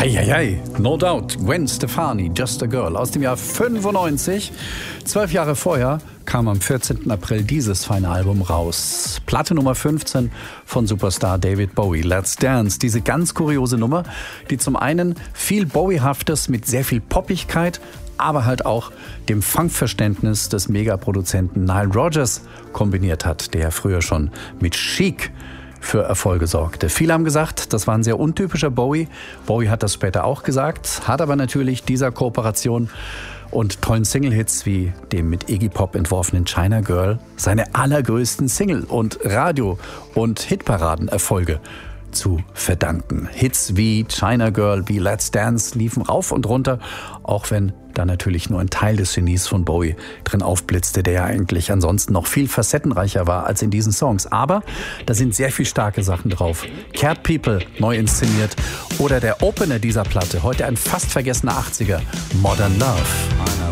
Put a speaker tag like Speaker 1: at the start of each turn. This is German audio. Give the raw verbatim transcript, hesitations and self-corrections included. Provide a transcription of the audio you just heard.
Speaker 1: Eieiei, no doubt, Gwen Stefani, Just a Girl aus dem Jahr fünfundneunzig. Zwölf Jahre vorher kam am vierzehnten April dieses feine Album raus. Platte Nummer fünfzehn von Superstar David Bowie, Let's Dance. Diese ganz kuriose Nummer, die zum einen viel Bowie-haftes mit sehr viel Poppigkeit, aber halt auch dem Funkverständnis des Megaproduzenten Nile Rodgers kombiniert hat, der früher schon mit Chic für Erfolge sorgte. Viele haben gesagt, das war ein sehr untypischer Bowie. Bowie hat das später auch gesagt, hat aber natürlich dieser Kooperation und tollen Single-Hits wie dem mit Iggy Pop entworfenen China Girl seine allergrößten Single- und Radio- und Hitparaden-Erfolge zu verdanken. Hits wie China Girl, wie Let's Dance liefen rauf und runter, auch wenn da natürlich nur ein Teil des Genies von Bowie drin aufblitzte, der ja eigentlich ansonsten noch viel facettenreicher war als in diesen Songs. Aber da sind sehr viel starke Sachen drauf. Cat People, neu inszeniert, oder der Opener dieser Platte, heute ein fast vergessener achtziger, Modern Love.